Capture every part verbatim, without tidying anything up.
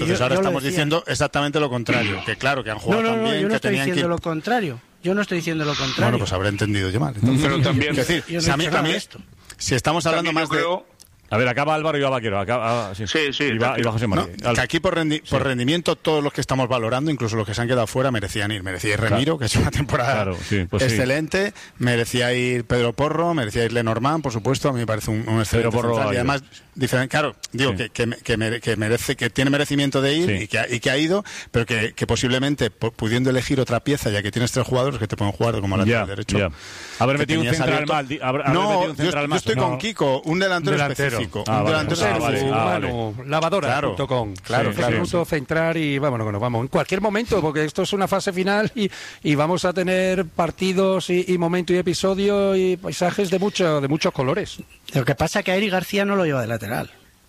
Entonces yo, ahora yo estamos diciendo exactamente lo contrario, que claro, que han jugado no, no, no, también, yo no que estoy tenían diciendo que... lo contrario. Yo no estoy diciendo lo contrario. Bueno, pues habré entendido yo mal. Entonces, pero también... Es decir, yo no si, a mí, he dicho a mí, nada de esto. si estamos hablando más creo... de... A ver, acaba Álvaro y va Vaquero. Acaba, ah, sí, sí, sí. Y va, y va José María. No, que aquí por, rendi- sí. por rendimiento todos los que estamos valorando, incluso los que se han quedado fuera, merecían ir. Merecía ir Remiro, claro. que es una temporada claro, sí, pues excelente. Sí. Merecía ir Pedro Porro, merecía ir Lenormand, por supuesto. A mí me parece un, un excelente Pedro Porro central. Y además, diferente, claro, digo sí. que, que, que, mere, que merece, que tiene merecimiento de ir sí. y, que ha, y que ha ido, pero que, que posiblemente pudiendo elegir otra pieza, ya que tienes tres jugadores que te pueden jugar como lateral yeah, derecho. Yeah. Haber metido un central mal. Haber, haber no, metido un central yo, mal, yo estoy no. con Kiko, un delantero, delantero. específico. Ah, un vale. delantero Ah, vale. específico. Ah, vale. Lavadora punto com. Claro, claro, sí, claro. Minuto sí. Centrar y vámonos, bueno, vamos. En cualquier momento, porque esto es una fase final y, y vamos a tener partidos y, y momento y episodio y paisajes de, mucho, de muchos colores. Lo que pasa es que a Eric García no lo lleva de lateral.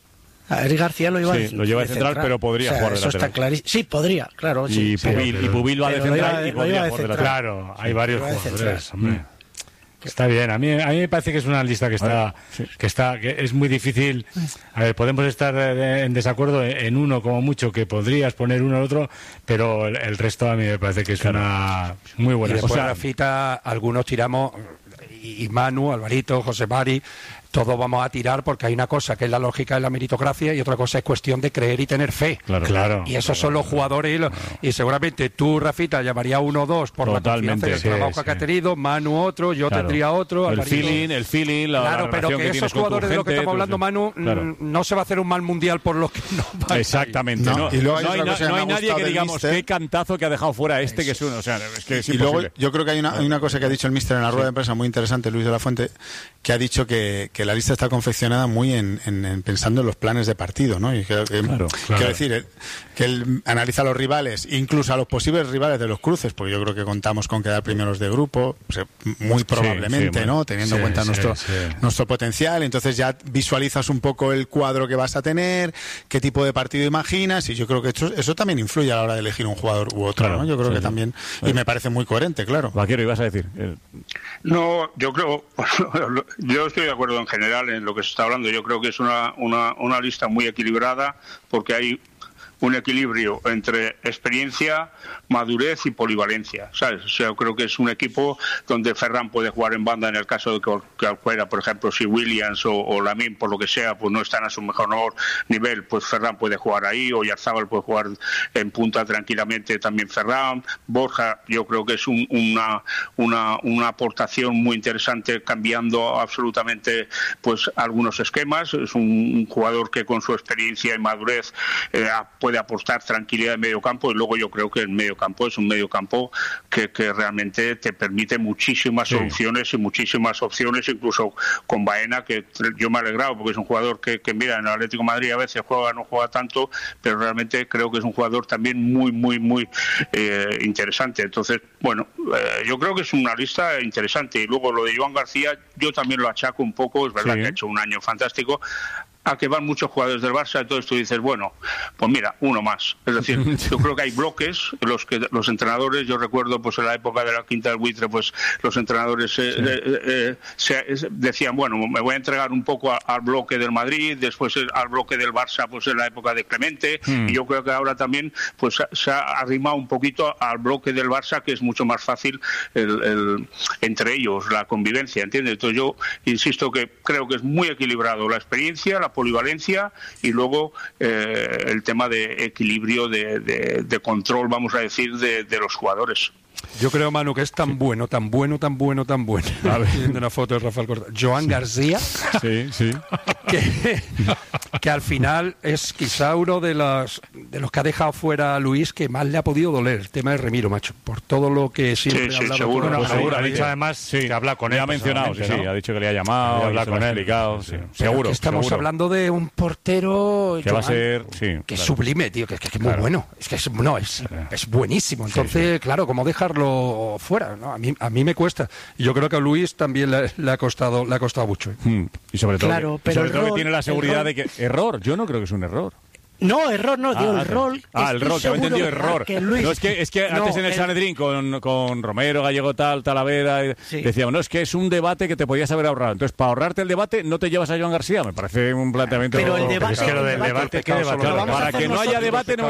A Eric García lo lleva sí, de, lo lleva de de central, central, pero podría o sea, jugar de eso lateral. Está clarísimo. Sí, podría, claro. Y, sí, Pubil, pero, y Pubil va de central y podría jugar de lateral. Claro, hay varios jugadores, hombre. Mm. Está bien, a mí, a mí me parece que es una lista que está, sí. que está, que es muy difícil. A ver, podemos estar en desacuerdo en uno como mucho, que podrías poner uno al otro, pero el, el resto a mí me parece que es claro. una muy buena. Y después, o sea, Rafita, algunos tiramos, y, y Manu, Alvarito, José Mari, todos vamos a tirar porque hay una cosa que es la lógica de la meritocracia y otra cosa es cuestión de creer y tener fe. Claro, claro. Y esos claro, son los jugadores y, los, claro. y seguramente tú, Rafita, llamaría uno o dos por Totalmente, la confianza y el sí, trabajo sí. que ha tenido, Manu otro, yo claro. tendría otro. El Alvarito. feeling, el feeling, la, claro, la pero que, que esos jugadores jugadores de los que estamos hablando, Manu, claro. no se va a hacer un mal mundial por los que no van. Exactamente. No, No, y luego hay, no hay, na- no hay nadie que digamos mister. qué cantazo que ha dejado fuera este, que es uno. O sea, es que es y imposible. luego yo creo que hay una, hay una cosa que ha dicho el míster en la rueda sí. de prensa muy interesante, Luis de la Fuente, que ha dicho que, que la lista está confeccionada muy en, en, en pensando en los planes de partido, ¿no? Y que, que, claro, quiero claro. decir, el, que él analiza a los rivales, incluso a los posibles rivales de los cruces, porque yo creo que contamos con quedar primeros de grupo, o sea, muy probablemente, sí, sí, bueno. ¿no? Teniendo sí, en cuenta sí, nuestro, sí. nuestro potencial, entonces ya visualizas un poco el cuadro que vas a tener, qué tipo de partido imaginas, y yo creo que eso, eso también influye a la hora de elegir un jugador u otro, claro, ¿no? Yo creo sí, que sí. también, sí. y me parece muy coherente, claro. Vaquero, ibas a decir. El... No, yo creo, yo estoy de acuerdo en general en lo que se está hablando. Yo creo que es una, una, una lista muy equilibrada porque hay un equilibrio entre experiencia, madurez y polivalencia, ¿sabes? O sea, yo creo que es un equipo donde Ferran puede jugar en banda en el caso de que cualquiera, por ejemplo, si Williams o, o Lamine, por lo que sea, pues no están a su mejor nivel, pues Ferran puede jugar ahí, o Yarzábal puede jugar en punta tranquilamente también Ferran. Borja, yo creo que es un, una, una, una aportación muy interesante, cambiando absolutamente pues algunos esquemas. Es un, un jugador que con su experiencia y madurez eh, puede aportar tranquilidad en medio campo, y luego yo creo que el medio campo es un medio campo que, que realmente te permite muchísimas sí. soluciones y muchísimas opciones, incluso con Baena, que yo me he alegrado porque es un jugador que, que mira, en el Atlético de Madrid a veces juega, no juega tanto, pero realmente creo que es un jugador también muy, muy, muy eh, interesante. Entonces, bueno, eh, yo creo que es una lista interesante. Y luego lo de Joan García, yo también lo achaco un poco, es verdad sí. que ha hecho un año fantástico, a que van muchos jugadores del Barça, entonces tú dices, bueno, pues mira, uno más. Es decir, yo creo que hay bloques, los que los entrenadores, yo recuerdo pues en la época de la Quinta del Buitre, pues los entrenadores eh, sí. eh, eh, se, decían, bueno, me voy a entregar un poco a, al bloque del Madrid, después al bloque del Barça, pues en la época de Clemente, mm. y yo creo que ahora también pues se ha arrimado un poquito al bloque del Barça, que es mucho más fácil el, el, entre ellos, la convivencia, ¿entiendes? Entonces yo insisto que creo que es muy equilibrado la experiencia, la polivalencia y luego eh, el tema de equilibrio, de, de, de control, vamos a decir, de, de los jugadores. Yo creo, Manu, que es tan sí. bueno, tan bueno, tan bueno, tan bueno. A ver, viendo una foto de Rafael Corta. Joan García, sí, sí. Que, que al final es quizá uno de los de los que ha dejado fuera a Luis que más le ha podido doler, el tema de Remiro, macho, por todo lo que siempre sí, ha sí, hablado. seguro, con no, seguro. Ha dicho además sí, que habla con él. Ha mencionado, sí, sí, ha dicho que le ha llamado, habla con él, explicado, sí. Seguro. Estamos seguro. hablando de un portero que Joan, va a ser, sí, que es claro. sublime, tío, que, que, que es muy claro. bueno, es que es, no, es, es buenísimo. Entonces, sí, sí. claro, ¿cómo dejarlo fuera? ¿no? A mí a mí me cuesta. Y yo creo que a Luis también le, le ha costado le ha costado mucho. ¿eh? Hmm. Y sobre todo, claro, que, pero sobre todo error, que tiene la seguridad error. de que error, yo no creo que es un error. No, error no, digo Ah, el rol. Ah, el rol, que había entendido error. Que Luis, no, es que, es que no, antes en el el... Sanedrín con, con Romero, Gallego tal, Talavera, sí. decíamos, no, es que es un debate que te podías haber ahorrado. Entonces, para ahorrarte el debate, no te llevas a Joan García. Me parece un planteamiento... Pero el debate... Pero es que lo del el debate, ¿qué debate debate? lo vamos a Para hacer que no haya nosotros. debate, no